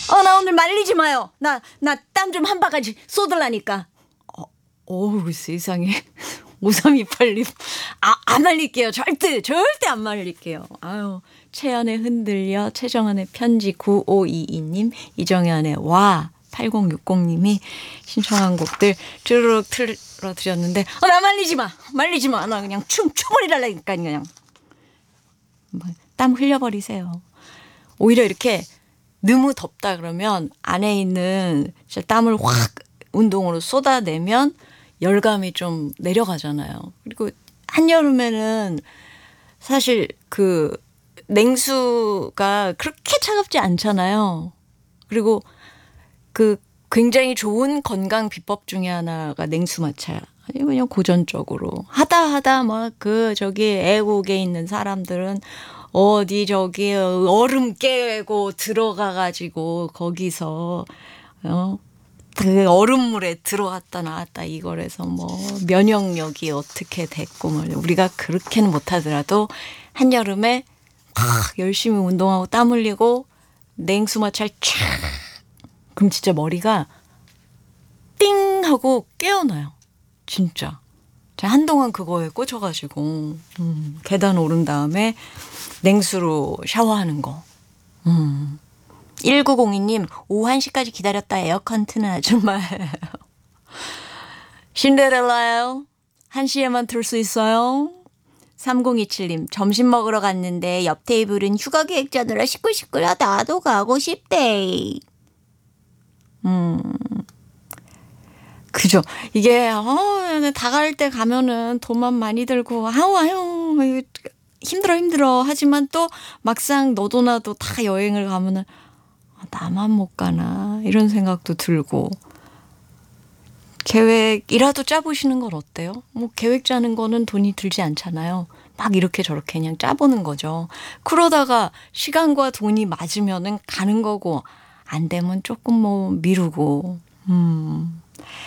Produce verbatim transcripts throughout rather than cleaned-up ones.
어, 나 오늘 말리지 마요. 나, 나 땀 좀 한 바가지 쏟으려니까. 어, 어우, 세상에. 오삼이팔님. 아, 안 말릴게요. 절대, 절대 안 말릴게요. 아유, 채연의 흔들려, 최정한의 편지 구오이이님, 이정현의 와, 팔공육공님이 신청한 곡들 쭈르륵 틀어드렸는데, 어, 나 말리지 마. 말리지 마. 나 그냥 충, 충어리랄라니까, 그냥. 땀 흘려버리세요. 오히려 이렇게 너무 덥다 그러면 안에 있는 진짜 땀을 확 운동으로 쏟아내면 열감이 좀 내려가잖아요. 그리고 한여름에는 사실 그 냉수가 그렇게 차갑지 않잖아요. 그리고 그 굉장히 좋은 건강 비법 중에 하나가 냉수 마차야. 아니 그냥 고전적으로 하다 하다 막 그 저기 애국에 있는 사람들은 어디 저기 얼음 깨고 들어가 가지고 거기서 어 그 얼음물에 들어갔다 나왔다 이걸 해서 뭐 면역력이 어떻게 됐고 뭐 우리가 그렇게는 못하더라도 한여름에 막 열심히 운동하고 땀 흘리고 냉수마찰 촥 그럼 진짜 머리가 띵 하고 깨어나요. 진짜. 제가 한동안 그거에 꽂혀가지고 음, 계단 오른 다음에 냉수로 샤워하는 거. 음. 일구공이님 오후 한 시까지 기다렸다 에어컨 트는 아줌마예요. 신데렐라요. 한 시에만 틀 수 있어요. 삼공이칠님 점심 먹으러 갔는데 옆 테이블은 휴가 계획 짜느라 시끌시끌하 나도 가고 싶대. 음, 그죠. 이게 어, 다 갈 때 가면은 돈만 많이 들고 아우 아유 힘들어 힘들어 하지만 또 막상 너도 나도 다 여행을 가면은 나만 못 가나 이런 생각도 들고 계획이라도 짜보시는 건 어때요? 뭐 계획 짜는 거는 돈이 들지 않잖아요. 막 이렇게 저렇게 그냥 짜보는 거죠. 그러다가 시간과 돈이 맞으면은 가는 거고 안 되면 조금 뭐 미루고. 음.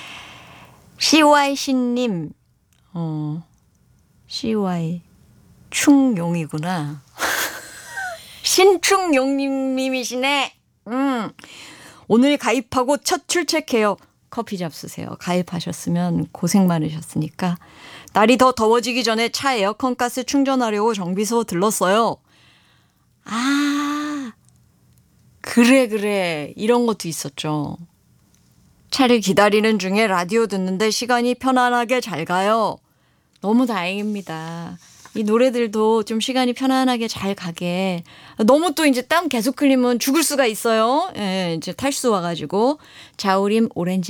씨와이씨님 어, 씨와이 충용이구나. 신충용님이시네. 음. 오늘 가입하고 첫 출첵해요. 커피 잡수세요. 가입하셨으면 고생 많으셨으니까. 날이 더 더워지기 전에 차 에어컨 가스 충전하려고 정비소 들렀어요. 아, 그래 그래. 이런 것도 있었죠. 차를 기다리는 중에 라디오 듣는데 시간이 편안하게 잘 가요. 너무 다행입니다. 이 노래들도 좀 시간이 편안하게 잘 가게. 너무 또 이제 땀 계속 흘리면 죽을 수가 있어요. 예, 이제 탈수 와가지고. 자우림 오렌지